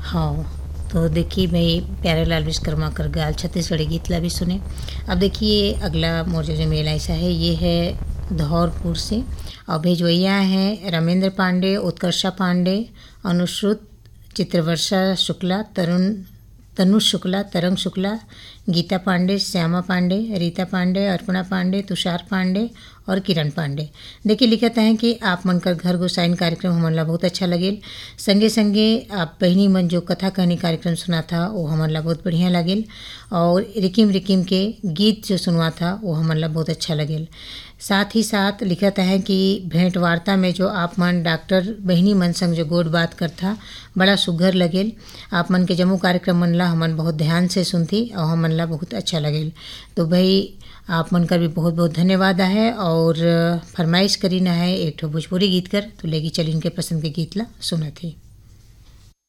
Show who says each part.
Speaker 1: हाँ, तो देखिए भई प्यारेलाल विश्वकर्मा कर गाल छत्तीसगढ़ी गीत ला भी सुने। अब देखिए अगला मोर जो मेल ऐसा है ये है धौरपुर से और भेजवइया हैं रमेंद्र पांडे, उत्कर्षा पांडे, अनुश्रुत, चित्रवर्षा शुक्ला, तनु शुक्ला, तरंग शुक्ला, गीता पांडे, श्यामा पांडे, रीता पांडे, अर्पणा पांडे, तुषार पांडे और किरण पांडे। देखिए लिखत हैं कि आप मनकर घर गोसाइन कार्यक्रम हमन ला बहुत अच्छा लगेल। संगे संगे आप बहिनी मन जो कथा कहनी कार्यक्रम सुना था वो हमन ला बहुत बढ़िया लगेल और रिकिम रिकिम के गीत जो सुनवा था वो हमन ला बहुत अच्छा लगेल। साथ ही साथ लिखत है कि भेंट वार्ता में जो आप मन डॉक्टर बहिनी मन संग जो गोड बात करथा बड़ा सुघर लगेल। आप मन के जम्मू कार्यक्रम मन ला हमन बहुत ध्यान से सुनती और हमन ला बहुत अच्छा लगेल। तो भाई आप मन का भी बहुत बहुत धन्यवाद है और फरमाइश करी ना है एक ठो भोजपुरी गीत कर तो लेगी चल इनके पसंद के गीत ला सुनत ही।